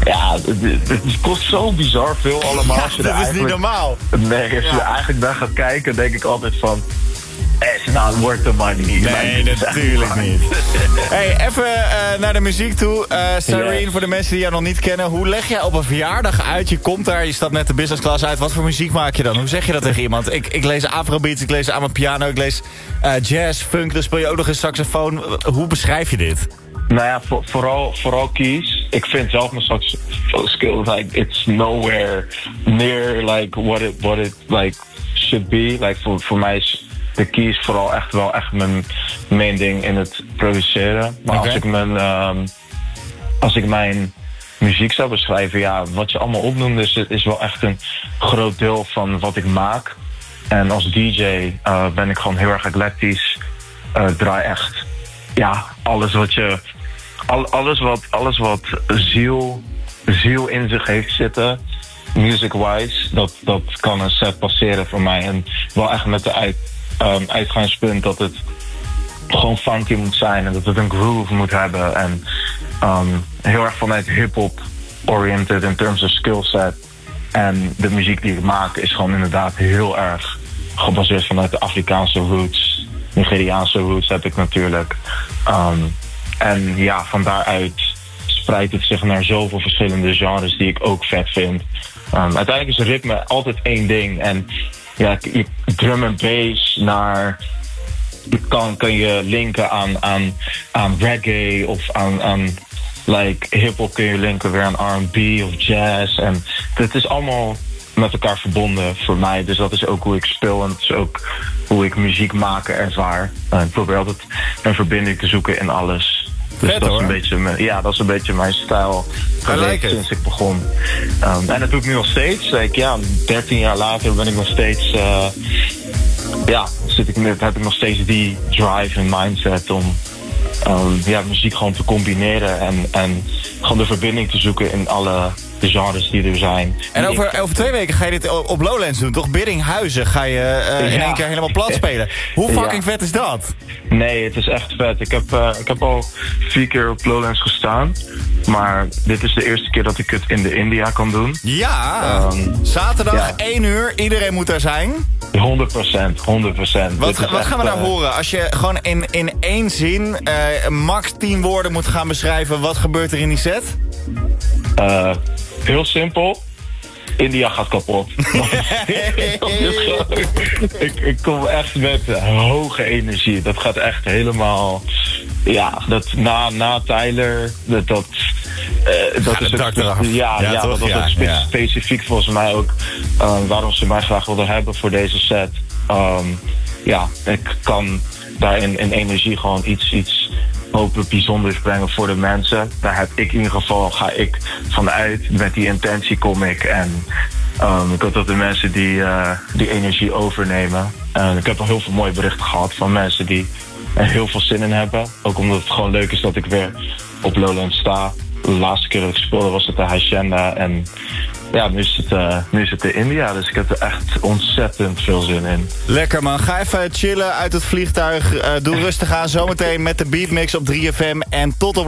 Ja, het kost zo bizar veel allemaal. Ja, als je dat is niet normaal. Nee, als je er eigenlijk naar gaat kijken, denk ik altijd van... It's not worth the money. Nee, natuurlijk niet. Hey, even naar de muziek toe. Cyrene, voor de mensen die jou nog niet kennen. Hoe leg jij op een verjaardag uit? Je komt daar, je stapt net de business class uit. Wat voor muziek maak je dan? Hoe zeg je dat tegen iemand? Ik lees afrobeats, ik lees aan mijn piano, ik lees jazz, funk. Dan speel je ook nog een saxofoon. Hoe beschrijf je dit? Nou ja, vooral keys. Ik vind zelf mijn saxophone skills, like, it's nowhere near like what it like should be. Like voor mij is de keys vooral echt wel echt mijn main ding in het produceren. Maar als ik mijn muziek zou beschrijven, ja, wat je allemaal opnoemde, is wel echt een groot deel van wat ik maak. En als DJ ben ik gewoon heel erg eclectisch. Draai echt, ja, alles wat ziel in zich heeft zitten, music-wise, dat kan een set passeren voor mij. En wel echt met de uitgangspunt dat het gewoon funky moet zijn en dat het een groove moet hebben. En heel erg vanuit hip-hop oriented in terms of skillset. En de muziek die ik maak is gewoon inderdaad heel erg gebaseerd vanuit de Afrikaanse roots. Nigeriaanse roots heb ik natuurlijk. En ja, van daaruit spreidt het zich naar zoveel verschillende genres die ik ook vet vind. Uiteindelijk is ritme altijd één ding. En ja, drum en bass naar... Kan je linken aan reggae of aan like hip-hop kun je linken weer aan R&B of jazz. En het is allemaal met elkaar verbonden voor mij. Dus dat is ook hoe ik speel en dat is ook hoe ik muziek maken ervaar. Ik probeer altijd een verbinding te zoeken in alles. Dus vet, dat is een beetje mijn stijl geweest sinds ik begon. En dat doe ik nu nog steeds. 13 jaar later ben ik nog steeds... heb ik nog steeds die drive en mindset om muziek gewoon te combineren en gewoon de verbinding te zoeken in alle de genres die er zijn. En over 2 weken ga je dit op Lowlands doen, toch? Biddinghuizen ga je in één keer helemaal plat spelen. Hoe fucking vet is dat? Nee, het is echt vet. Ik heb al 4 keer op Lowlands gestaan. Maar dit is de eerste keer dat ik het in de India kan doen. Ja, zaterdag 1 uur, iedereen moet daar zijn. 100%. Wat gaan we daar horen? Als je gewoon in 1 zin, max 10 woorden moet gaan beschrijven, wat gebeurt er in die set? Heel simpel. India gaat kapot. Ik kom echt met hoge energie. Dat gaat echt helemaal... Ja, dat na Tyler... Dat is het specifiek volgens mij ook... waarom ze mij graag wilden hebben voor deze set. Ik kan daar in energie gewoon iets hopelijk bijzonders brengen voor de mensen. Daar heb ik in ieder geval, ga ik vanuit. Met die intentie kom ik. En ik hoop dat de mensen die energie overnemen. Ik heb al heel veel mooie berichten gehad van mensen die er heel veel zin in hebben. Ook omdat het gewoon leuk is dat ik weer op Lowlands sta. De laatste keer dat ik speelde was het de Hacienda. En ja, nu is het de India. Dus ik heb er echt ontzettend veel zin in. Lekker man. Ga even chillen uit het vliegtuig. Doe rustig aan. Zometeen met de Beatmix op 3FM. En tot op